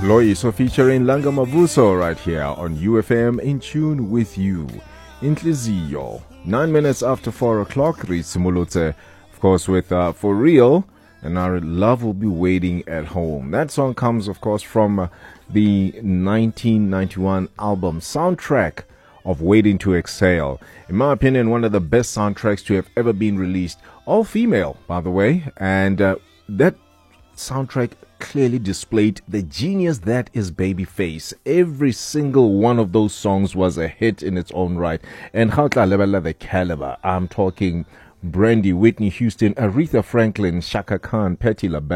Loyiso featuring Langa Mavuso right here on UFM, in tune with you. Inhliziyo. 9 minutes after 4 o'clock, Ritsimulutse, of course, with For Real, and Our Love Will Be Waiting at Home. That song comes, of course, from the 1991 album soundtrack of Waiting to Exhale. In my opinion, one of the best soundtracks to have ever been released. All female, by the way. And that soundtrack clearly displayed the genius that is Babyface. Every single one of those songs was a hit in its own right. And the caliber. I'm talking Brandy, Whitney Houston, Aretha Franklin, Shaka Khan, Patti LaBelle.